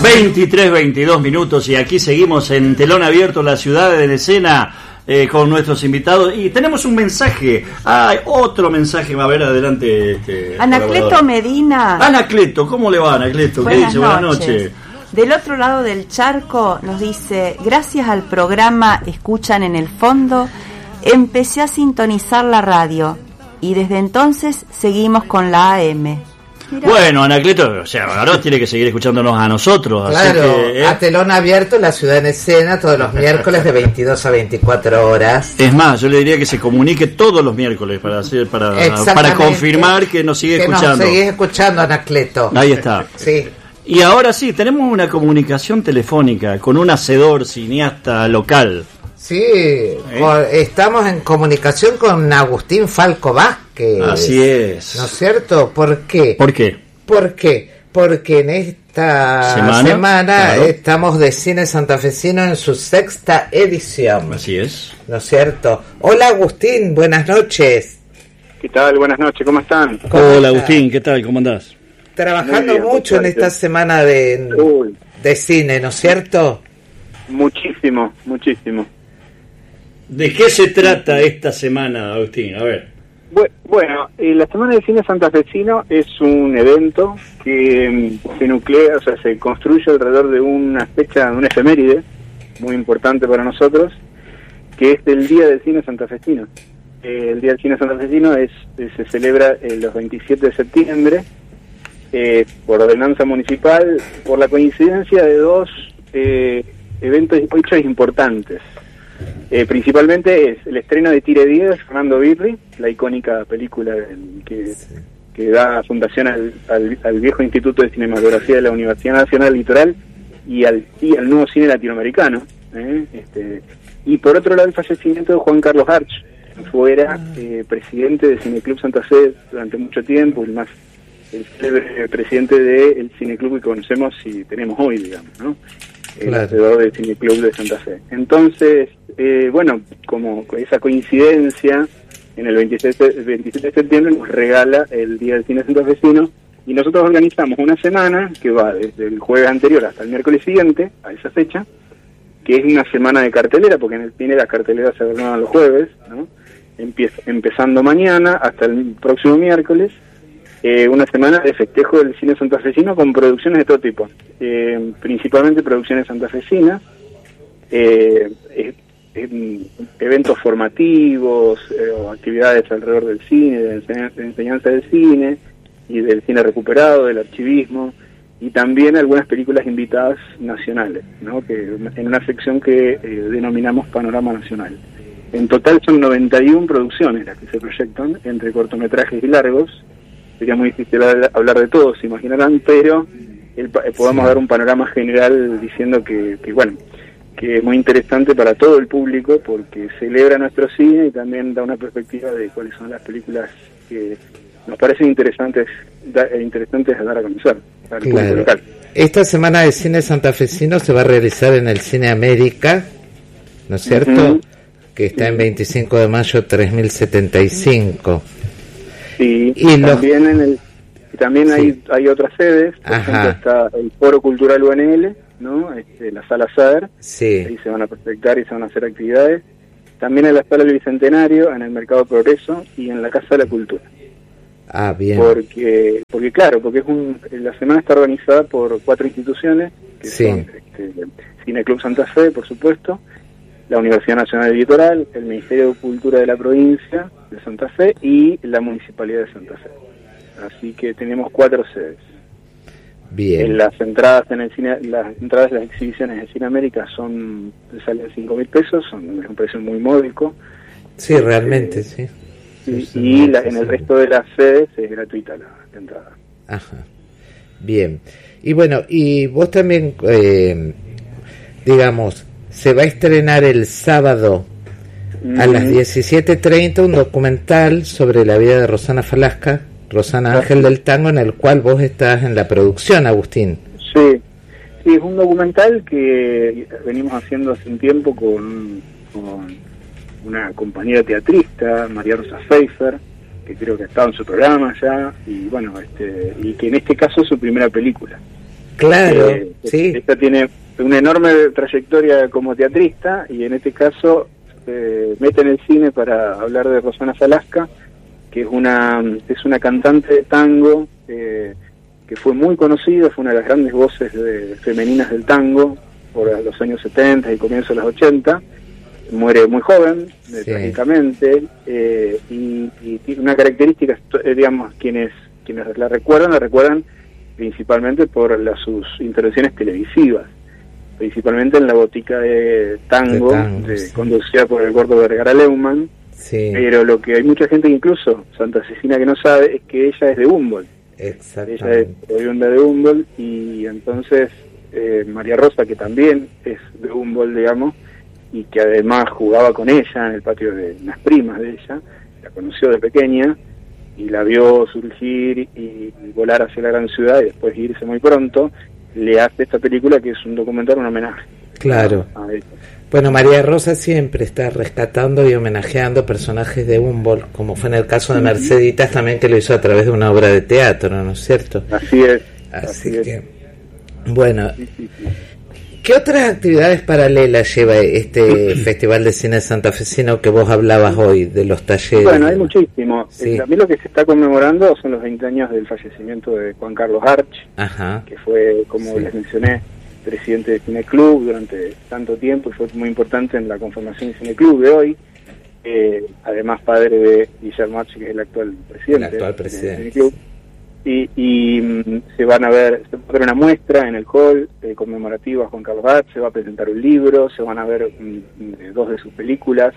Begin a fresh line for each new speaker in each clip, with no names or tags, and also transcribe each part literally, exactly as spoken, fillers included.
veintitrés, veintidós minutos y aquí seguimos en Telón Abierto, la ciudad de escena, eh, con nuestros invitados y tenemos un mensaje. Hay otro mensaje, va a ver adelante. Este,
Anacleto Medina.
Anacleto, ¿cómo le va, Anacleto? ¿Qué dice? Buenas noches.
Del otro lado del charco nos dice: gracias al programa Escuchan en el Fondo, empecé a sintonizar la radio y desde entonces seguimos con la A M. Mirá.
Bueno, Anacleto, o sea, ahora tiene que seguir escuchándonos a nosotros.
Claro,
así que, ¿eh?
A Telón Abierto, la ciudad en escena, todos los miércoles de veintidós a veinticuatro horas.
Es más, yo le diría que se comunique todos los miércoles para hacer, para, para confirmar que nos sigue
que
escuchando.
Nos sigue escuchando, Anacleto.
Ahí está.
Sí.
Y ahora sí, tenemos una comunicación telefónica con un hacedor cineasta local.
Sí, ¿Eh? estamos en comunicación con Agustín Falco Vázquez.
Así es.
¿No es cierto? ¿Por qué?
¿Por qué?
¿Por qué? Porque en esta semana, semana claro. estamos de Cine Santafesino en su sexta edición.
Así es.
¿No es cierto? Hola Agustín, buenas noches.
¿Qué tal? Buenas noches, ¿cómo están?
¿Cómo
Hola
está?
Agustín, ¿qué tal? ¿Cómo andás?
Trabajando
bien,
mucho en esta semana de,
Uy.
de cine, ¿no es cierto?
Muchísimo, muchísimo.
¿De qué se trata esta semana, Agustín? A ver.
Bueno, eh, la Semana de Cine Santafesino es un evento que um, se nuclea, o sea, se construye alrededor de una fecha, una efeméride muy importante para nosotros, que es el Día del Cine Santafesino. Eh, el Día del Cine Santafesino es, eh, se celebra eh, los veintisiete de septiembre, eh, por ordenanza municipal, por la coincidencia de dos eh, eventos, hechos importantes. Eh, principalmente es el estreno de Tire diez de Fernando Birri, la icónica película que, que da fundación al, al, al viejo Instituto de Cinematografía de la Universidad Nacional Litoral y al, y al nuevo cine latinoamericano. ¿eh? Este, y por otro lado el fallecimiento de Juan Carlos Arch, que fuera eh, presidente de Cineclub Santa Fe durante mucho tiempo, el más el célebre presidente del Cineclub que conocemos y tenemos hoy, digamos, ¿no? El hacedor del Cineclub de Santa Fe. Entonces, eh, bueno, como esa coincidencia, en el veintisiete de septiembre nos regala el Día del Cine Santafesino y nosotros organizamos una semana que va desde el jueves anterior hasta el miércoles siguiente, a esa fecha, que es una semana de cartelera, porque en el cine las carteleras se renuevan los jueves, ¿no? Empieza, empezando mañana hasta el próximo miércoles. Eh, una semana de festejo del cine santafesino con producciones de todo tipo, eh, principalmente producciones santafesinas, eh, eh, eh, eventos formativos eh, o actividades alrededor del cine, de, enseñanza, de enseñanza del cine y del cine recuperado, del archivismo, y también algunas películas invitadas nacionales, ¿no? Que en una sección que eh, denominamos Panorama Nacional. En total son noventa y una producciones las que se proyectan entre cortometrajes y largos. Sería muy difícil hablar de todos, se imaginarán, pero el, podemos sí. dar un panorama general diciendo que, que, bueno, que es muy interesante para todo el público porque celebra nuestro cine y también da una perspectiva de cuáles son las películas que nos parecen interesantes, da, interesantes a dar a conocer al
claro.
público local.
Esta semana de cine santafesino se va a realizar en el Cine América, ¿no es cierto? Uh-huh. Que está en veinticinco de mayo tres mil setenta y cinco.
Sí,
y
también
los...
en el también sí. hay hay otras sedes, por Ajá. ejemplo está el Foro Cultural U N L, ¿no? Este, la Sala Sader,
sí.
ahí se van a proyectar y se van a hacer actividades. También en la Sala del Bicentenario, en el Mercado Progreso y en la Casa de la Cultura.
Ah, bien.
Porque porque claro, porque es un la semana está organizada por cuatro instituciones, que
sí.
son este, Cineclub Santa Fe, por supuesto, la Universidad Nacional del Litoral, el Ministerio de Cultura de la provincia de Santa Fe y la Municipalidad de Santa Fe. Así que tenemos cuatro sedes.
Bien.
En las entradas en el cine, las entradas de las exhibiciones de Cine América son salen cinco mil pesos, son es un precio muy módico.
Sí, eh, realmente, sí.
Y, sí, y la, en el resto de las sedes es gratuita la, la entrada.
Ajá. Bien. Y bueno, y vos también, eh, digamos, se va a estrenar el sábado a las diecisiete treinta un documental sobre la vida de Rosana Falasca, Rosana Ángel del Tango, en el cual vos estás en la producción, Agustín.
Sí, sí, es un documental que venimos haciendo hace un tiempo con, con una compañera teatrista, María Rosa Pfeiffer, que creo que ha estado en su programa ya, y bueno, este y que en este caso es su primera película.
Claro.
Eh,
Sí.
Esta tiene una enorme trayectoria como teatrista y en este caso se mete en el cine para hablar de Rosana Salaska, que es una es una cantante de tango eh, que fue muy conocida, fue una de las grandes voces de, femeninas del tango por los años setenta y comienzos de los ochenta. Muere muy joven, sí. trágicamente, eh, y, y tiene una característica, eh, digamos, quienes quienes la recuerdan, la recuerdan principalmente por las, sus intervenciones televisivas, principalmente en la botica de tango, de tango de, sí. conducida por el gordo Vergara Leumann, sí. pero lo que hay mucha gente, incluso Santa Cecina, que no sabe, es que ella es de Humboldt.
Exactamente.
Ella es oriunda de Humboldt, y entonces eh, María Rosa, que también es de Humboldt, digamos, y que además jugaba con ella en el patio de unas primas de ella, la conoció de pequeña y la vio surgir y, y volar hacia la gran ciudad y después irse muy pronto, le hace esta película que es un documental, un homenaje.
Claro. A, a bueno, María Rosa siempre está rescatando y homenajeando personajes de Humboldt, como fue en el caso de Merceditas también, que lo hizo a través de una obra de teatro, ¿no es cierto?
Así es.
Así,
así
que,
es.
bueno...
Sí, sí, sí.
¿Qué otras actividades paralelas lleva este Festival de Cine santafesino que vos hablabas hoy, de los talleres?
Bueno, hay muchísimo.
Sí.
También lo que se está conmemorando son los veinte años del fallecimiento de Juan Carlos Arch, Ajá. que fue, como sí. les mencioné, presidente de Cine Club durante tanto tiempo y fue muy importante en la conformación del Cine Club de hoy. Eh, además, padre de Guillermo Arch, que es el actual presidente,
el actual presidente.
del Cine Club. Y, y mm, se van a ver, se va a ver una muestra en el hall eh, conmemorativa a Juan Carlos Arch, se va a presentar un libro, se van a ver mm, dos de sus películas,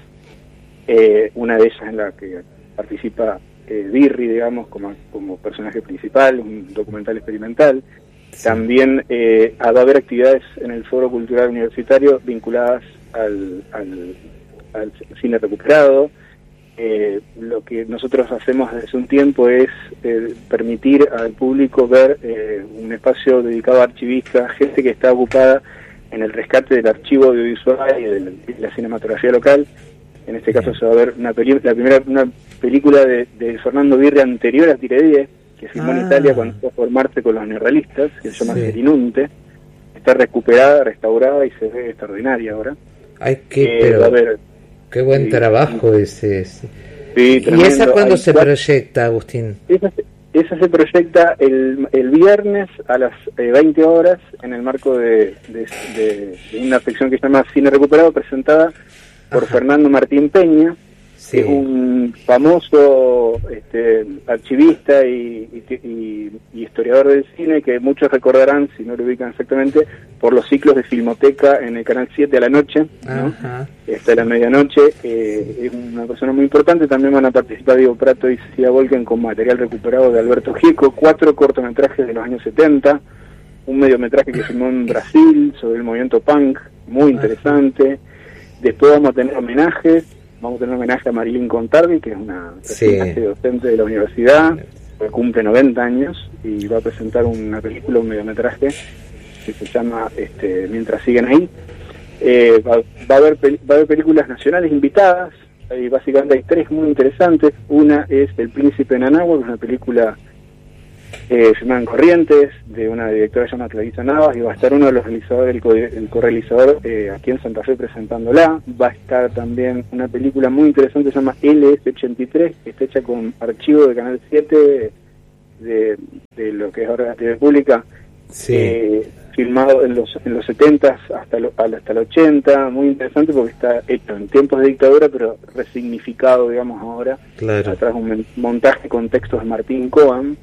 eh, una de ellas en la que participa eh, Birri, digamos, como, como personaje principal, un documental experimental. Sí. También eh, va a haber actividades en el Foro Cultural Universitario vinculadas al, al, al cine recuperado. Eh, lo que nosotros hacemos desde un tiempo es eh, permitir al público ver eh, un espacio dedicado a archivistas, gente que está ocupada en el rescate del archivo audiovisual y de la, de la cinematografía local. En este caso se va a ver una peli la primera una película de, de Fernando Birri anterior a Tiredie, que filmó ah. en Italia cuando fue a formarse con los neorrealistas, que se llama Serinunte. Está recuperada, restaurada y se ve extraordinaria ahora.
Ay, qué, eh, pero... va a haber, Qué buen sí, trabajo sí. ese. ese.
Sí,
¿Y esa cuándo se proyecta, Agustín?
Esa, esa se proyecta el, el viernes a las eh, veinte horas en el marco de, de, de, de una sección que se llama Cine Recuperado, presentada por Ajá. Fernando Martín Peña, sí. que es un famoso este, archivista y, y, y, y historiador del cine que muchos recordarán, si no lo ubican exactamente, por los ciclos de Filmoteca en el Canal siete a la noche, ¿no? Hasta la medianoche. Eh, es una persona muy importante. También van a participar Diego Prato y Cecilia Volken con material recuperado de Alberto Gieco, cuatro cortometrajes de los años setenta, un mediometraje que filmó en Brasil sobre el movimiento punk, muy interesante. Después vamos a tener homenajes, vamos a tener homenaje a Marilyn Contardi, que es una
sí.
docente de la universidad, que cumple noventa años y va a presentar una película, un mediometraje que se llama este, Mientras siguen ahí. Eh, va, va, a haber va a haber películas nacionales invitadas, y básicamente hay tres muy interesantes. Una es El Príncipe en Anáhuac, que es una película eh, filmada en Corrientes, de una directora llamada Clarisa Navas, y va a estar uno de los realizadores, el, co el correalizador eh, aquí en Santa Fe presentándola. Va a estar también una película muy interesante, se llama L S ochenta y tres, que está hecha con archivo de Canal siete, de, de lo que es ahora la T V Pública, sí. eh, filmado en los en los setenta hasta, lo, hasta el ochenta, muy interesante porque está hecho en tiempos de dictadura, pero resignificado, digamos, ahora,
claro.
atrás un montaje con textos de Martín Coan.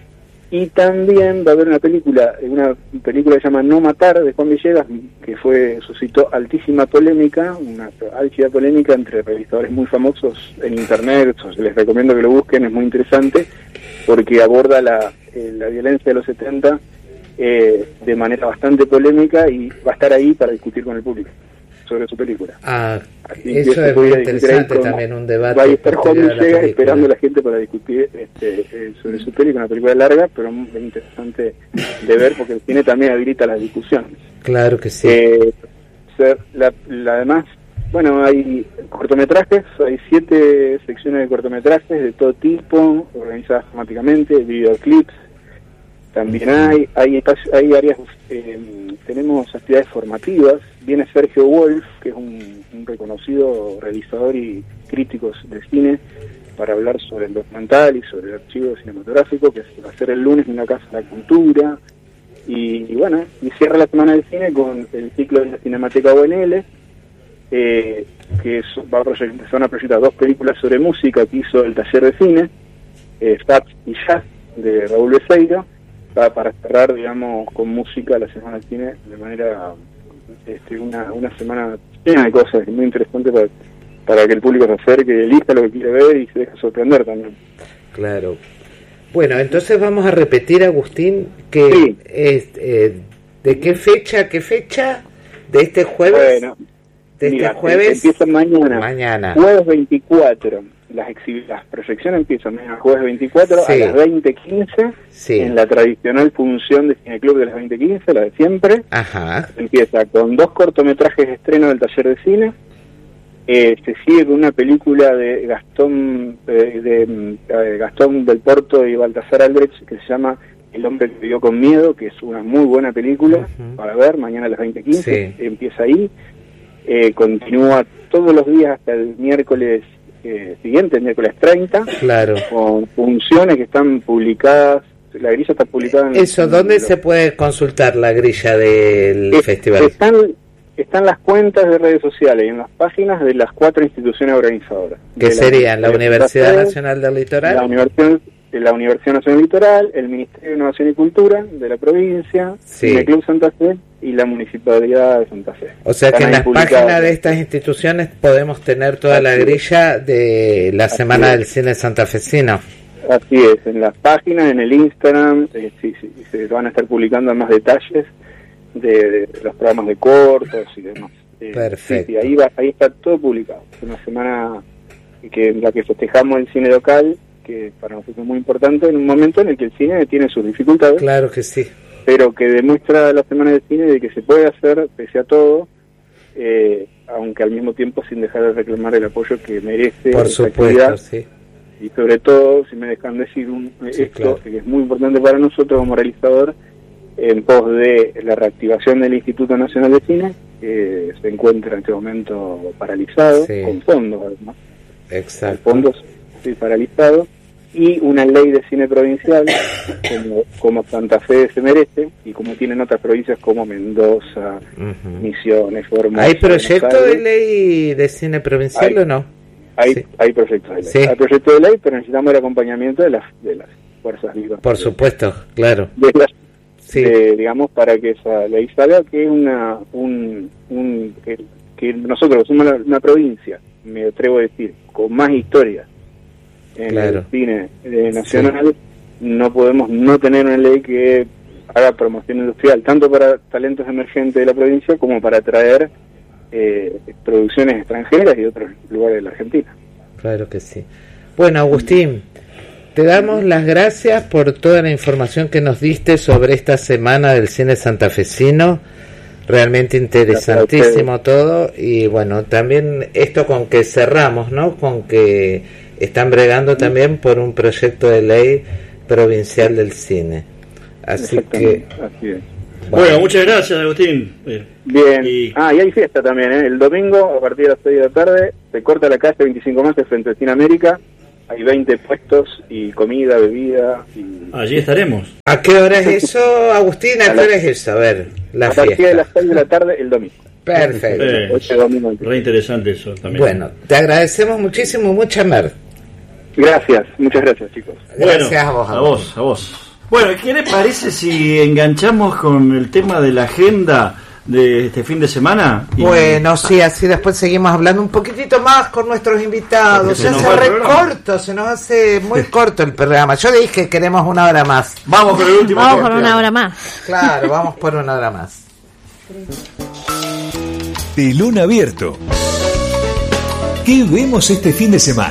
Y también va a haber una película, una película que se llama No Matar, de Juan Villegas, que fue suscitó altísima polémica, una álgida polémica entre realizadores muy famosos en internet. Les recomiendo que lo busquen, es muy interesante, porque aborda la, eh, la violencia de los setenta eh, de manera bastante polémica, y va a estar ahí para discutir con el público sobre su película.
Ah, Así eso es muy interesante con, también, un debate.
Va a estar Juan Villegas esperando a la gente para discutir este, eh, sobre su película, una película larga, pero muy interesante de ver, porque el cine también habilita las discusiones.
Claro que sí.
Eh, la, la, además, bueno, hay cortometrajes, hay siete secciones de cortometrajes de todo tipo, organizadas temáticamente, videoclips. también hay, hay, espacio- hay áreas, eh, tenemos actividades formativas. Viene Sergio Wolf, que es un, un reconocido realizador y crítico de cine, para hablar sobre el documental y sobre el archivo cinematográfico, que se va a hacer el lunes en la Casa de la Cultura. Y, y bueno, y cierra la Semana del Cine con el ciclo de la Cinemateca O N L, eh, que es, va a proyectar, se van a proyectar dos películas sobre música que hizo el Taller de Cine, eh, Fat y Jazz, de Raúl Becerra, para, para cerrar, digamos, con música la Semana del Cine de manera, este, una, una semana llena de cosas, muy interesante para, para que el público se acerque, elija lo que quiere ver y se deje sorprender también.
Claro. Bueno, entonces vamos a repetir, Agustín, que
Sí.
es, eh, ¿de qué fecha a qué fecha? ¿De este jueves?
Bueno,
¿De
mira,
este jueves?
empieza mañana.
Mañana.
Jueves veinticuatro. Las, exhi- las proyecciones empiezan mañana jueves veinticuatro
Sí.
a las veinte quince,
Sí.
en la tradicional función de Cineclub de las veinte quince, la de siempre.
Ajá.
Empieza con dos cortometrajes de estreno del Taller de Cine. Eh, se sigue con una película de Gastón eh, de eh, Gastón del Porto y Baltasar Albrecht, que se llama El hombre que vivió con miedo, que es una muy buena película
Ujú.
para ver mañana a las veinte quince.
Sí.
Empieza ahí, eh, continúa todos los días hasta el miércoles eh, siguiente, el miércoles treinta,
Claro.
con funciones que están publicadas. La grilla está publicada en
Eso,
en
¿dónde
los-
se puede consultar la grilla del
es-
festival?
Están, están las cuentas de redes sociales y en las páginas de las cuatro instituciones organizadoras.
Que
De la-
serían la
de
Universidad
Santa Fe,
Nacional del
la
Litoral.
Universidad, la Universidad Nacional Litoral, el Ministerio de Innovación y Cultura de la provincia,
Sí.
el Club Santa Fe y la Municipalidad de Santa Fe.
O sea que
Están
en
ahí
las
publicadas.
páginas de estas instituciones podemos tener toda la
Así es.
grilla de la
Así
Semana
es.
del Cine santafesino.
Así es, en las páginas, en el Instagram, eh, sí, sí, se van a estar publicando más detalles de, de los programas de cortos y demás. Eh,
Perfecto.
Sí, sí, ahí, va, ahí está todo publicado. Es una semana que en la que festejamos el cine local, que para nosotros es muy importante, en un momento en el que el cine tiene sus dificultades,
Claro que sí.
pero que demuestra la Semana del Cine de que se puede hacer pese a todo, eh, aunque al mismo tiempo sin dejar de reclamar el apoyo que merece
Por
esta
supuesto,
actividad.
sí.
Y sobre todo, si me dejan decir un,
Sí,
esto,
claro.
que es muy importante para nosotros como realizador, en pos de la reactivación del Instituto Nacional de Cine, que se encuentra en este momento paralizado,
Sí.
con fondos además, con
Exacto.
fondos sí, paralizados, y una ley de cine provincial, como, como Santa Fe se merece, y como tienen otras provincias como Mendoza,
Ujú.
Misiones, Formosa.
¿Hay proyecto
Buenos
de
Aires.
ley de cine provincial
Hay.
o no?
Hay,
Sí.
hay proyectos de ley.
Sí.
Hay proyectos de ley, pero necesitamos el acompañamiento de las, de las fuerzas vivas.
Por supuesto, claro.
De las-
Sí.
de, digamos, para que esa ley salga, que es una, un, un que, que nosotros somos una, una provincia, me atrevo a decir, con más historia en
Claro.
el cine eh, nacional, no podemos no tener una ley que haga promoción industrial, tanto para talentos emergentes de la provincia como para atraer eh, producciones extranjeras y de otros lugares de la Argentina.
Claro que sí. Bueno, Agustín, te damos las gracias por toda la información que nos diste sobre esta semana del cine santafesino. Realmente interesantísimo todo. Y bueno, también esto con que cerramos, ¿no? Con que están bregando también por un proyecto de ley provincial del cine. Así que,
Exactamente, así es.
Bueno, muchas gracias, Agustín. Eh,
Bien.
Y-
Ah, y hay fiesta también, ¿eh? El domingo, a partir de las seis de la tarde, se corta la calle veinticinco más frente al Cine América. Hay veinte puestos y comida, bebida. Y...
Allí estaremos.
¿a qué hora es eso, Agustín? ¿A
A
qué
la-
hora es eso? A ver, la
a partir de
fiesta.
las seis de la tarde, el domingo.
Perfecto.
Eh,
Este domingo.
Re interesante eso también.
Bueno, te agradecemos muchísimo, mucha mer.
Gracias, muchas gracias, chicos.
Gracias
Bueno,
a vos,
a
Agustín.
vos, a vos. Bueno, ¿qué les parece si enganchamos con el tema de la agenda de este fin de semana? Y-
Bueno, sí, así después seguimos hablando un poquitito más con nuestros invitados.
Porque
Se
se nos
hace
va el
re
programa.
corto, se nos hace muy corto el programa. Yo dije que queremos una hora más.
Vamos con el último
Vamos
corte.
por una hora más.
Claro, vamos por una hora más.
Telón abierto. ¿Qué vemos este fin de semana?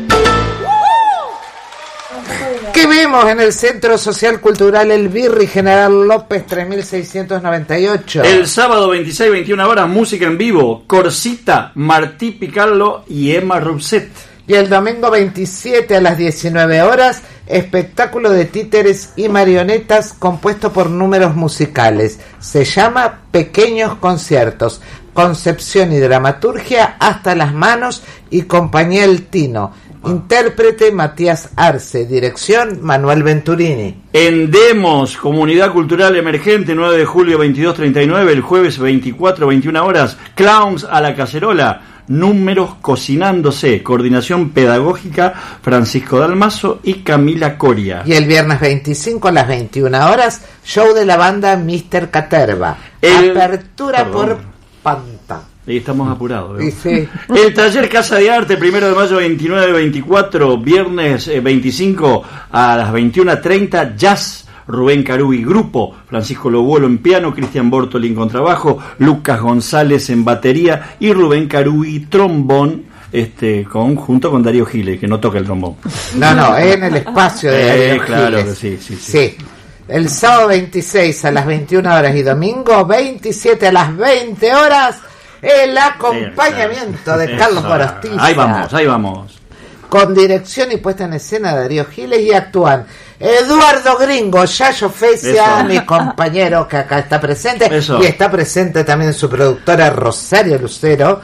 ¿Qué vemos en el Centro Social Cultural El Birri General López tres mil seiscientos noventa y ocho?
El sábado veintiséis, veintiuna horas, música en vivo. Corsita, Martí Picarlo y Emma Rousset.
Y el domingo veintisiete a las diecinueve horas, espectáculo de títeres y marionetas compuesto por números musicales. Se llama Pequeños Conciertos. Concepción y dramaturgia hasta las manos y compañía El Tino. Intérprete Matías Arce, dirección Manuel Venturini.
En Demos, Comunidad Cultural Emergente, nueve de julio, veintidós treinta y nueve, el jueves veinticuatro, veintiuna horas, Clowns a la Cacerola, números cocinándose, coordinación pedagógica Francisco Dalmazo y Camila Coria.
Y el viernes veinticinco a las veintiuna horas, show de la banda mister Caterva. El... Apertura Perdón. por Panta.
Y estamos apurados.
¿eh? Sí.
El taller Casa de Arte, primero de mayo, veintinueve veinticuatro, viernes eh, veinticinco a las veintiuna treinta, jazz, Rubén Carubi grupo, Francisco Lobuelo en piano, Cristian Bortoli en contrabajo, Lucas González en batería y Rubén Carubi trombón, este, con, junto con Darío Giles, que no toca el trombón.
No, no, en el espacio de Darío
eh, claro
Giles.
Que sí, sí, sí.
Sí. El sábado veintiséis a las veintiuna horas y domingo veintisiete a las veinte horas, el acompañamiento de Carlos Gorostiza.
Ahí vamos, ahí vamos.
Con dirección y puesta en escena de Darío Giles, y actúan Eduardo Gringo, Yayo Fecia, mi compañero que acá está presente, Eso. y está presente también su productora Rosario Lucero,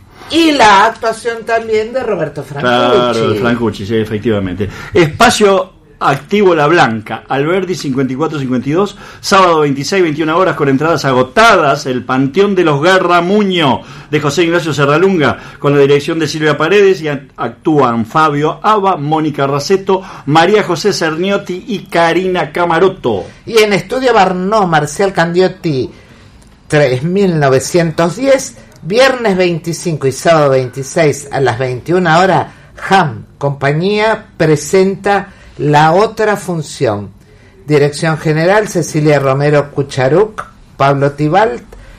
y la actuación también de Roberto Francucci.
Claro, Francucci, sí, efectivamente. Espacio Activo La Blanca, Alberdi cincuenta y cuatro cincuenta y dos, sábado veintiséis, veintiuna horas, con entradas agotadas, el Panteón de los Garramuño de José Ignacio Serralunga, con la dirección de Silvia Paredes, y actúan Fabio Aba, Mónica Raceto, María José Cerniotti y Karina Camarotto.
Y en Estudio Barnó, Marcial Candiotti tres mil novecientos diez, viernes veinticinco y sábado veintiséis a las veintiuna horas, Ham Compañía presenta La Otra Función. Dirección general Cecilia Romero Cucharuc, Pablo Tibalt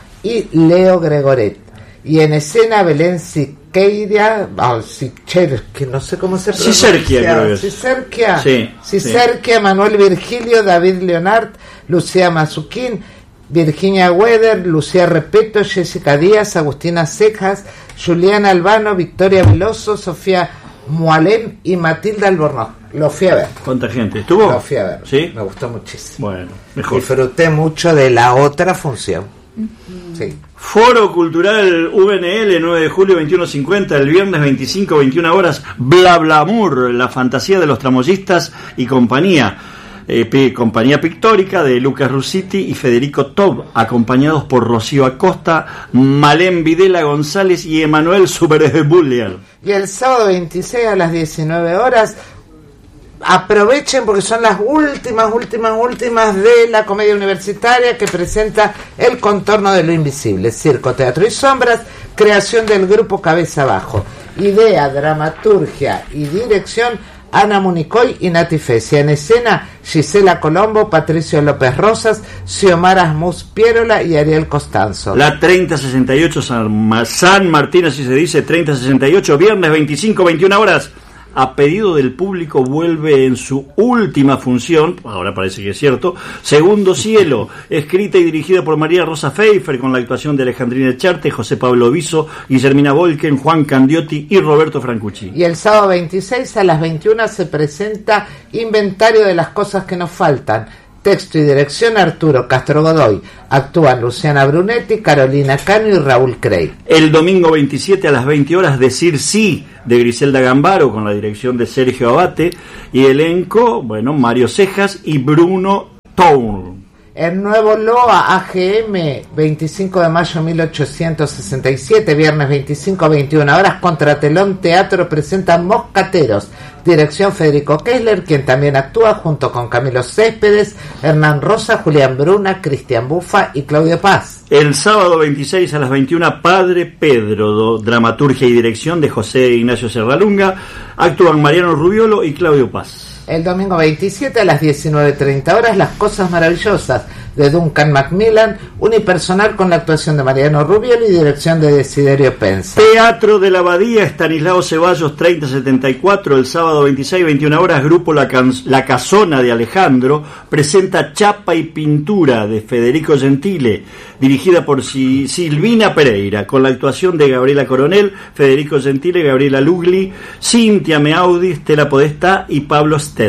y Leo Gregoret. Y en escena Belén Siqueira, oh, Siqueira, que no sé cómo se pronuncia.
Cicerquia, creo que es.
Cicerquia.
Sí,
Cicerquia, sí. Manuel Virgilio, David Leonard, Lucía Mazuquín, Virginia Weder, Lucía Repeto, Jessica Díaz, Agustina Cejas, Juliana Albano, Victoria Veloso, Sofía Mualem y Matilda Albornoz. Lo fui a ver.
¿Cuánta gente estuvo?
Lo fui a ver.
¿Sí?
Me gustó muchísimo.
Bueno, mejor.
Disfruté mucho de La Otra Función. Uh-huh. Sí.
Foro Cultural U N L, nueve de julio, veintiuno cincuenta, el viernes veinticinco, veintiuna horas, Bla Blamur, la fantasía de los tramoyistas y compañía. Eh, p- compañía pictórica de Lucas Russiti y Federico Tob, acompañados por Rocío Acosta, Malén Videla González y Emanuel Superbulial.
Y el sábado veintiséis a las diecinueve horas, aprovechen porque son las últimas, últimas, últimas de la comedia universitaria que presenta El Contorno de lo Invisible, circo, teatro y sombras, creación del grupo Cabeza Abajo, idea, dramaturgia y dirección Ana Municoy y Nati Fecia. En escena Gisela Colombo, Patricio López Rosas, Xiomara Asmus Pierola y Ariel Costanzo.
La treinta sesenta y ocho San, San Martín, así se dice, treinta sesenta y ocho, viernes veinticinco, veintiuna horas. A pedido del público vuelve en su última función, ahora parece que es cierto, Segundo Cielo, escrita y dirigida por María Rosa Pfeiffer, con la actuación de Alejandrina Charte, José Pablo Viso, Guillermina Volken, Juan Candiotti y Roberto Francucci.
Y el sábado veintiséis a las veintiuna se presenta Inventario de las Cosas que Nos Faltan. Texto y dirección Arturo Castro Godoy. Actúan Luciana Brunetti, Carolina Cano y Raúl Crey.
El domingo veintisiete a las veinte horas, Decir Sí, de Griselda Gambaro, con la dirección de Sergio Abate, y elenco, bueno, Mario Cejas y Bruno Tour.
El Nuevo Loa A G M, veinticinco de mayo de mil ochocientos sesenta y siete, viernes veinticinco a veintiuna horas, Contratelón Teatro presenta Moscateros. Dirección Federico Kessler, quien también actúa junto con Camilo Céspedes, Hernán Rosa, Julián Bruna, Cristian Bufa y Claudio Paz.
El sábado veintiséis a las veintiuna, Padre Pedro, dramaturgia y dirección de José Ignacio Serralunga, actúan Mariano Rubiolo y Claudio Paz.
El domingo veintisiete a las diecinueve treinta horas, Las Cosas Maravillosas, de Duncan Macmillan, unipersonal con la actuación de Mariano Rubiolo y dirección de Desiderio Pensa.
Teatro de la Abadía, Estanislao Ceballos treinta setenta y cuatro, el sábado veintiséis, veintiuna horas, Grupo La, Can- La Casona de Alejandro presenta Chapa y Pintura de Federico Gentile, dirigida por si- Silvina Pereira, con la actuación de Gabriela Coronel, Federico Gentile, Gabriela Lugli, Cintia Meaudi, Stella Podestá y Pablo Sted.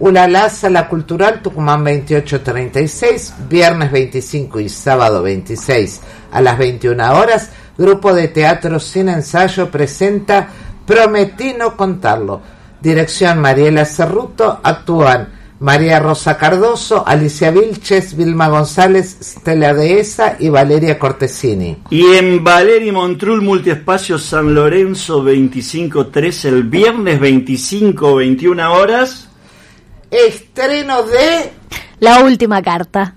Ulala, Sala Cultural, Tucumán veintiocho treinta y seis, viernes veinticinco y sábado veintiséis a las veintiuna horas, Grupo de Teatro Sin Ensayo presenta Prometí no contarlo. Dirección Mariela Cerruto, actúan María Rosa Cardoso, Alicia Vilches, Vilma González, Stella Dehesa y Valeria Cortesini.
Y en Valeri Montrul Multiespacio San Lorenzo veinticinco tres, el viernes veinticinco, veintiuna horas.
Estreno de...
La última carta.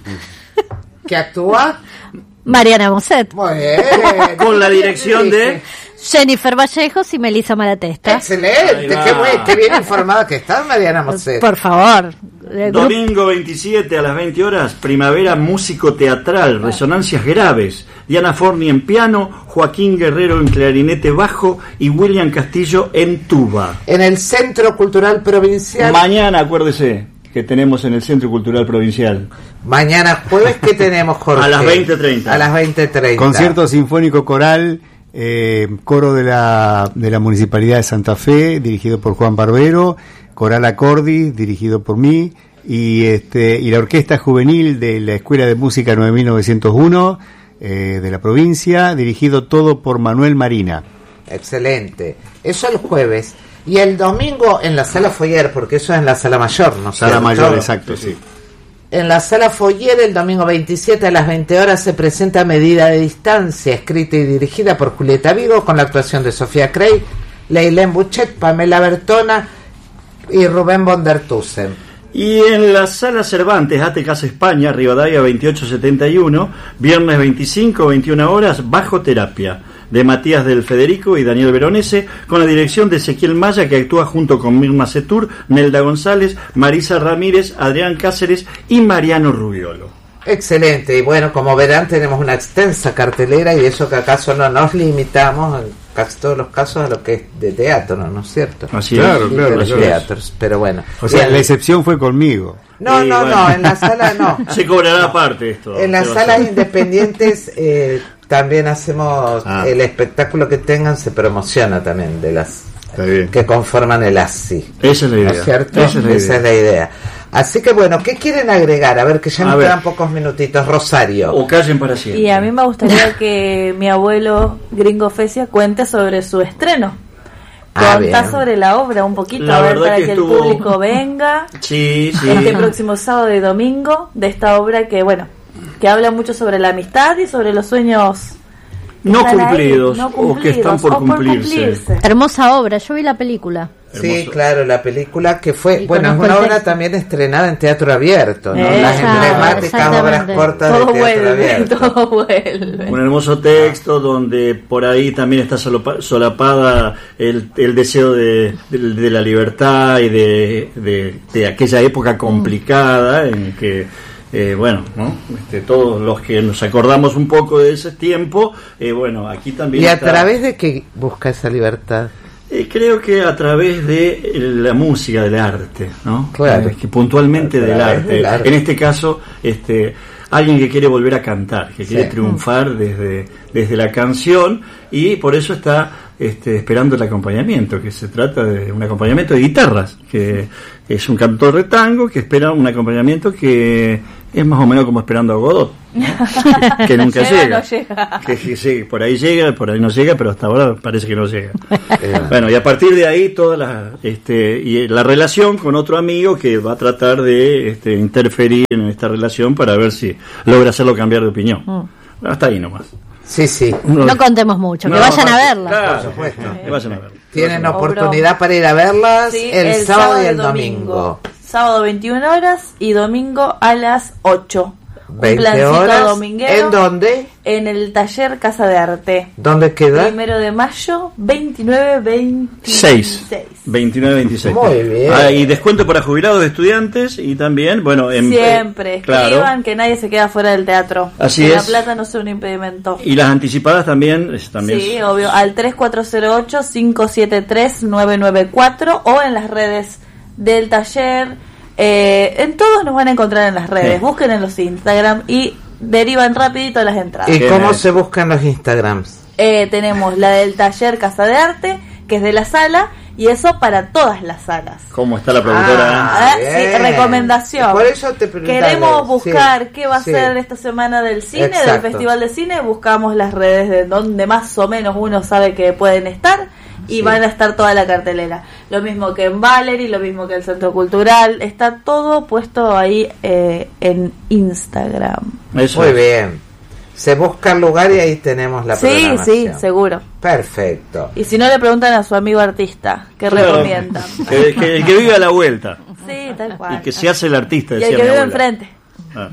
¿Que actúa?
Mariana Moset.
Muy bien.
Con la dirección de...
Jennifer Vallejos y Melissa Malatesta.
Excelente, qué, muy, qué bien informada que estás, Mariana Moset.
Por favor.
Domingo veintisiete a las veinte horas, Primavera Músico Teatral, Resonancias Graves, Diana Forni en piano, Joaquín Guerrero en clarinete bajo y William Castillo en tuba.
En el Centro Cultural Provincial.
Mañana, acuérdese que tenemos en el Centro Cultural Provincial.
Mañana jueves, ¿qué tenemos, Jorge?
A las veinte treinta.
A las veinte treinta.
Concierto Sinfónico Coral, eh, coro de la, de la Municipalidad de Santa Fe, dirigido por Juan Barbero, Coral Acordis, dirigido por mí, y este y la Orquesta Juvenil de la Escuela de Música nueve mil novecientos uno, eh, de la provincia, dirigido todo por Manuel Marina.
Excelente. Eso el jueves. Y el domingo en la Sala Foyer, porque eso es en la Sala Mayor, ¿no?
Sala Mayor, exacto, sí.
En la Sala Foyer, el domingo veintisiete a las veinte horas, se presenta Medida de Distancia, escrita y dirigida por Julieta Vigo, con la actuación de Sofía Crey, Leilén Buchet, Pamela Bertona y Rubén von der Tussen.
Y en la Sala Cervantes, Ate Casa España, Rivadavia veintiocho setenta y uno, viernes veinticinco, veintiuna horas, Bajo Terapia, de Matías del Federico y Daniel Veronese, con la dirección de Ezequiel Maya, que actúa junto con Mirma Setur, Nelda González, Marisa Ramírez, Adrián Cáceres y Mariano Rubiolo.
Excelente, y bueno, como verán, tenemos una extensa cartelera, y eso que acaso no nos limitamos en casi todos los casos a lo que es de teatro, ¿no es cierto?
Así
Claro,
es.
claro,
De los
claro.
teatros, pero bueno.
O sea,
Bien.
la excepción fue conmigo.
No,
Y
no,
bueno.
no, en la sala no.
Se cobrará aparte esto.
En las
¿Qué va a
salas
hacer?
independientes eh, también hacemos
Ah.
el espectáculo que tengan, se promociona también de las
Está bien.
que conforman el A S I.
Esa es la
¿No
idea.
es cierto?
Esa es la idea.
la idea. Así que bueno, ¿qué quieren agregar? A ver, que ya
A
nos
ver.
quedan pocos minutitos. Rosario.
O callen para siempre.
Y a mí me gustaría que mi abuelo Gringo Fecia cuente sobre su estreno.
Ah,
Contá
bien.
sobre la obra un poquito,
La
a ver,
verdad
para
que
que,
estuvo-
el público venga
Sí, sí.
este próximo sábado y domingo de esta obra que, bueno, que habla mucho sobre la amistad y sobre los sueños que
No
están ahí,
cumplidos,
no
o que están por
o
cumplirse.
cumplirse.
Hermosa obra, yo vi la película.
Sí,
Hermoso.
claro, la película que fue,
Y
bueno, es
conozco
una
el
obra
texto.
también estrenada en teatro abierto, ¿no?
Exacto,
Las emblemáticas obras
exactamente.
cortas
Todo
de teatro
vuelve,
abierto.
todo vuelve.
Un hermoso texto donde por ahí también está solopa- solapada el, el deseo de, de, de la libertad y de, de, de aquella época complicada en que, eh, bueno, ¿no? Este, todos los que nos acordamos un poco de ese tiempo, eh, bueno, aquí también
¿Y a
está-
través de qué busca esa libertad?
Eh, creo que a través de la música, del arte, ¿no?
Claro.
Eh, que puntualmente
A
del
través
arte.
del arte.
En este caso, este, alguien que quiere volver a cantar, que quiere
Sí.
triunfar desde, desde la canción, y por eso está este, esperando el acompañamiento, que se trata de un acompañamiento de guitarras, que es un cantor de tango que espera un acompañamiento que es más o menos como esperando a Godot, ¿no? Que nunca
Llega,
llega.
no llega.
Que, que sí, por ahí llega, por ahí no llega, pero hasta ahora parece que no llega.
Eh,
Bueno, y a partir de ahí toda la, este, y la relación con otro amigo que va a tratar de este, interferir en esta relación para ver si logra hacerlo cambiar de opinión. Hasta ahí nomás.
Sí, sí.
No contemos mucho, que
No,
vayan a
no,
verla.
claro,
Por supuesto.
que vayan a verla.
Tienen
Obra.
oportunidad para ir a verlas
Sí,
el, sábado y el domingo.
Sábado veintiuna horas y domingo a las ocho. Un
veinte
plancito
horas.
dominguero.
¿En dónde?
En el taller Casa de Arte.
¿Dónde queda?
Primero de mayo, veintinueve veintiséis.
seis. veintinueve veintiséis.
Muy bien.
Ah, y descuento para jubilados de estudiantes y también, bueno, en,
Siempre,
eh, claro.
escriban que nadie se queda fuera del teatro.
Así
que la
es.
plata no sea un impedimento.
Y las anticipadas también, es- también
Sí, obvio, al tres cuatro cero ocho, cinco siete tres, nueve nueve cuatro o en las redes del taller. Eh, en todos nos van a encontrar en las redes.
Sí.
Busquen en los Instagram y derivan rapidito las entradas.
¿Y
Qué
cómo
bien.
se buscan los Instagrams?
Eh, tenemos la del taller Casa de Arte, que es de la sala, y eso para todas las salas.
¿Cómo está la productora?
Ah,
¿Eh?
bien.
Sí, recomendación.
Por eso te preguntaba.
Queremos buscar
Sí,
qué va a
sí.
ser esta semana del cine,
Exacto.
del Festival de Cine. Buscamos las redes de donde más o menos uno sabe que pueden estar y
Sí.
van a estar toda la cartelera. Lo mismo que en Valerie, lo mismo que el Centro Cultural. Está todo puesto ahí eh, en Instagram.
Eso.
Muy bien. Se busca el lugar y ahí tenemos la
Sí,
programación.
sí, seguro.
Perfecto.
Y si no, le preguntan a su amigo artista, que
Claro.
recomiendan.
Que, que, el que vive a la vuelta.
Sí, tal cual.
Y que se hace el artista,
Y
decía
el que
mi
vive
abuela.
enfrente.
Ah.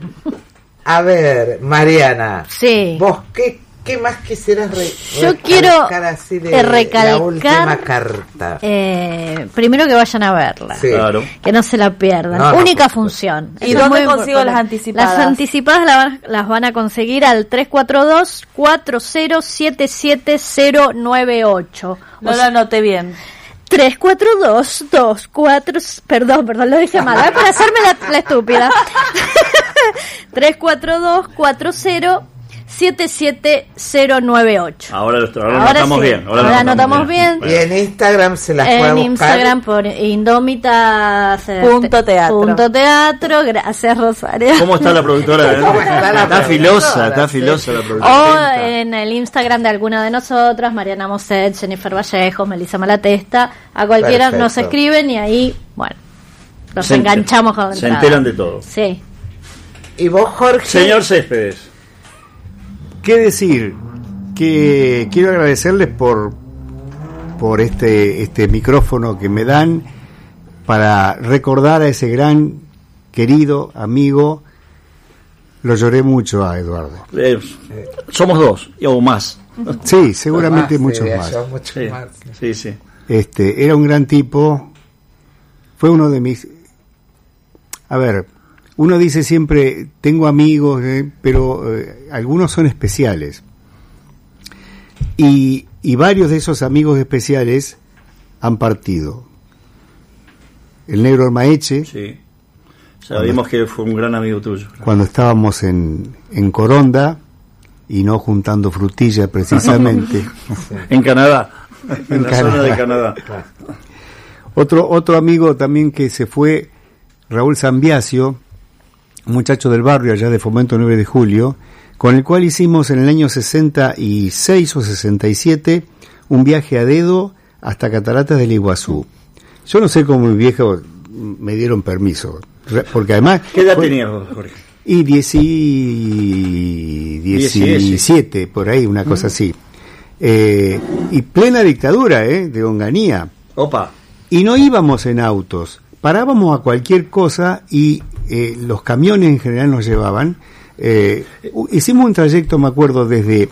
A ver, Mariana.
Sí.
¿Vos qué, qué más quisieras re
Yo quiero
recalcar así de
eh, recalcar,
la última carta?
Eh, primero que vayan a verla.
Sí.
Claro.
Que no se la pierdan.
No, no,
Única
por
función.
¿Y
Eso es
dónde
muy
consigo
importante.
las anticipadas?
Las anticipadas las van, las van a conseguir al tres cuatro dos, cuatro cero siete siete cero nueve ocho.
No lo anoté bien.
tres cuatro dos, dos cuatro... Perdón, perdón, lo dije mal. ¿eh? Para hacerme la, la estúpida. tres cuatro dos, cuatro cero siete siete cero nueve ocho.
Ahora lo ahora lo
Ahora
notamos
sí.
bien.
Ahora
lo
anotamos bien.
Y en Instagram se las puede
En
buscar.
Instagram por Indómita
Punto teatro.
Punto teatro. Gracias, Rosario.
¿Cómo está la productora? eh?
¿Cómo está la
Está
productora?
filosa, está
Sí.
filosa la
O
productora.
en el Instagram de alguna de nosotras, Mariana Moset, Jennifer Vallejo, Melissa Malatesta, a cualquiera
Perfecto.
nos escriben y ahí, bueno, nos
Se enter-
enganchamos con la
se
entrada.
enteran de todo.
Sí.
Y vos, Jorge.
Señor Céspedes.
¿Qué decir? Que quiero agradecerles por por este este micrófono que me dan para recordar a ese gran querido amigo. Lo lloré mucho a Eduardo.
Eh, somos dos, o más.
Sí, seguramente
Ah, sí,
muchos
ya
más.
son muchos
Sí,
más.
sí, sí.
Este, era un gran tipo. Fue uno de mis. A ver, uno dice siempre, tengo amigos, eh, pero eh, algunos son especiales. Y, y varios de esos amigos especiales han partido. El negro Ormaeche,
Sí. Sabíamos que fue un gran amigo tuyo.
cuando estábamos en, en Coronda, y no juntando frutilla precisamente.
En Canadá. En,
En
la
Canadá.
zona de Canadá.
Otro, otro amigo también que se fue, Raúl Zambiasio, un muchacho del barrio allá de Fomento nueve de Julio, con el cual hicimos en el año sesenta y seis o sesenta y siete un viaje a dedo hasta Cataratas del Iguazú. Yo no sé cómo mi viejo me dieron permiso, re- porque además...
¿Qué edad
fue-
tenías vos, Jorge?
Y dieci- diecisiete, por ahí, una cosa así. Eh, y plena dictadura, ¿eh? De Onganía.
Opa.
Y no íbamos en autos, parábamos a cualquier cosa y eh, los camiones en general nos llevaban. Eh, u- hicimos un trayecto, me acuerdo, desde,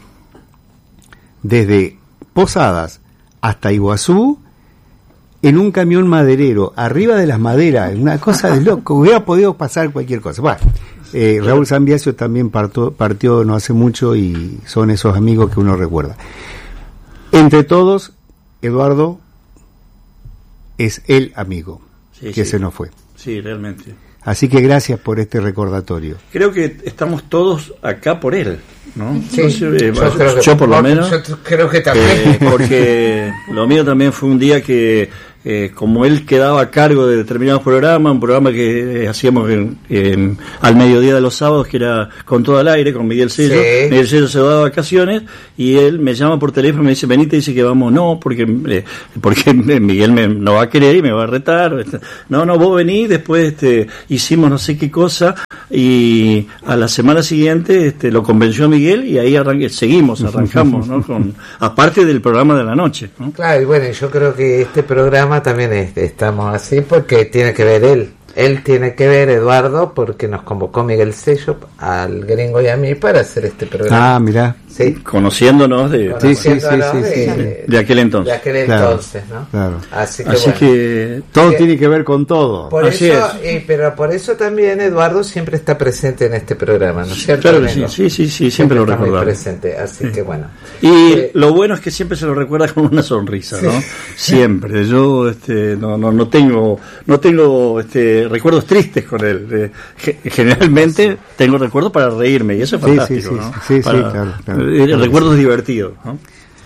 desde Posadas hasta Iguazú en un camión maderero, arriba de las maderas, una cosa de loco, hubiera podido pasar cualquier cosa. Bueno, eh, Raúl Zambiasio también partió, partió no hace mucho y son esos amigos que uno recuerda. Entre todos, Eduardo es el amigo
Sí,
que
sí.
se nos fue.
Sí, realmente.
Así que gracias por este recordatorio.
Creo que estamos todos acá por él, ¿no?
Sí,
No sé, eh,
yo creo que-
yo por lo menos.
Yo creo que también.
Eh, porque lo mío también fue un día que, eh, como él quedaba a cargo de determinados programas, un programa que eh, hacíamos en- en- al mediodía de los sábados, que era Con Todo al Aire, con Miguel Sello.
Sí.
Miguel Sello se va de vacaciones y él me llama por teléfono y me dice, venite, dice que vamos, no, porque eh, porque Miguel me, no va a querer y me va a retar. No, no, vos venís, después este, hicimos no sé qué cosa y a la semana siguiente este, lo convenció a Miguel y ahí arranque, seguimos, arrancamos, ¿no? Con, aparte del programa de la noche, ¿no?
Claro, y bueno, yo creo que este programa también es- estamos así porque tiene que ver él. Él tiene que ver, Eduardo, porque nos convocó Miguel Sello al gringo y a mí para hacer este programa.
Ah, mirá.
Sí.
Conociéndonos de,
Sí, sí, sí,
Conociéndonos
sí, sí,
de,
de aquel entonces.
de aquel
Claro,
entonces, ¿no?
claro.
Así que
Así
bueno.
que
Todo
Sí.
tiene que ver con todo.
Por
Así
eso,
es.
y, pero por eso también Eduardo siempre está presente en este programa, ¿no es cierto?
claro que sí,
amigo?
sí, sí, sí, siempre lo
está muy
recordamos.
presente, así que bueno.
Y
Eh,
lo bueno es que siempre se lo recuerda con una sonrisa, ¿no? Siempre. Yo este, no, no, no tengo, no tengo este, recuerdos tristes con él. Eh, ge- generalmente tengo recuerdos para reírme y eso es
Sí, sí,
fantástico,
sí,
¿no?
sí, sí,
Para-
claro, claro.
eh,
Claro.
recuerdos divertidos, ¿no?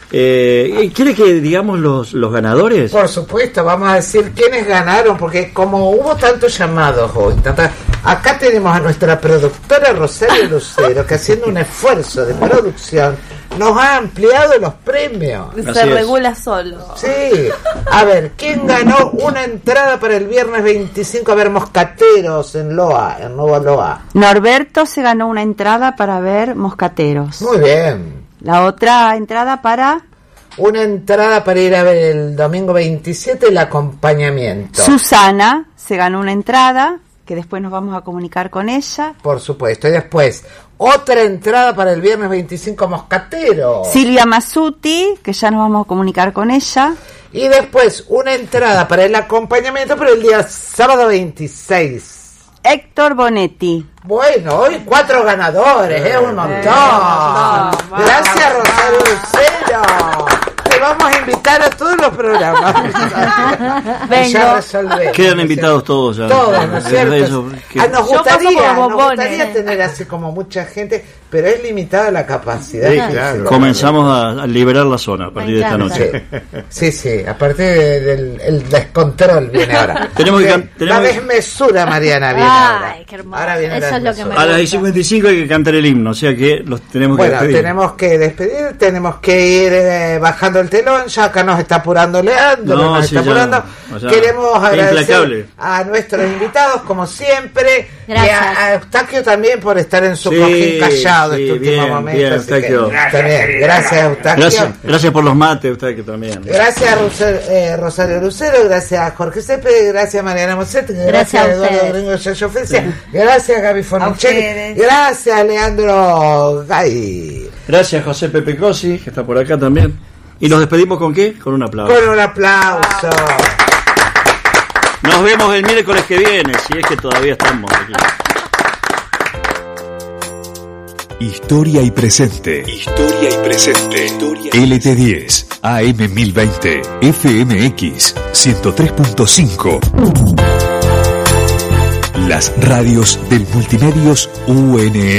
Eh, ¿Quiere que digamos los, los ganadores?
Por supuesto, vamos a decir quiénes ganaron, porque como hubo tantos llamados hoy, tanta... acá tenemos a nuestra productora Rosario Lucero, que haciendo un esfuerzo de producción nos ha ampliado los premios.
Se regula solo.
Sí. A ver, ¿quién ganó una entrada para el viernes veinticinco a ver Moscateros en Loa, en Nuevo Loa?
Norberto se ganó una entrada para ver Moscateros.
Muy bien.
La otra entrada para...
Una entrada para ir a ver el domingo veintisiete el acompañamiento.
Susana se ganó una entrada, que después nos vamos a comunicar con ella.
Por supuesto. Y después, otra entrada para el viernes veinticinco Moscatero.
Silvia Masuti, que ya nos vamos a comunicar con ella.
Y después, una entrada para el acompañamiento para el día sábado veintiséis.
Héctor Bonetti.
Bueno, hoy cuatro ganadores, es ¿eh? un montón. Gracias, Rosario Lucero. Te vamos a invitar a todos los programas. Ya
quedan invitados todos ya.
Todos, ¿no es cierto? Eso, que... ah, nos gustaría, nos gustaría tener así como mucha gente, pero es limitada la capacidad.
Sí, claro. Comenzamos a, a liberar la zona a partir de esta noche.
Sí, sí, a partir del el descontrol viene ahora.
tenemos que, can- tenemos
la desmesura, Mariana, viene
Ay,
ahora.
qué hermoso.
Ahora viene
Eso es lo que me
a las cincuenta y cinco hay que cantar el himno, o sea que los tenemos
bueno,
que despedir.
Bueno, tenemos que despedir, tenemos que ir eh, bajando el telón, ya acá nos está apurando Leandro,
no,
nos
sí,
está
ya,
apurando.
o sea,
queremos agradecer
implacable.
a nuestros invitados, como siempre,
Gracias.
y a, a Eustaquio también por estar en su
Sí,
cojín callado
sí,
este último
bien,
momento.
bien,
así que,
Eustaquio.
también, gracias, Eustaquio.
Gracias, gracias por los mates, Eustaquio también.
Gracias a Roser, eh, Rosario Lucero, gracias a Jorge Cepeda, gracias a Mariana Moset, gracias,
Gracias
a
a
Eduardo
ustedes.
Gringo Yayo Ofelia, gracias a Gaby Fornicelli,
ustedes.
gracias a Leandro Gay.
Gracias, José Pepe Cosi, que está por acá también. ¿Y nos despedimos con qué? Con un aplauso.
Con un aplauso.
Nos vemos el miércoles que viene, si es que todavía estamos aquí.
Historia y presente. Historia y presente. L T diez, A M mil veinte, F M X ciento tres punto cinco. Las radios del Multimedios U N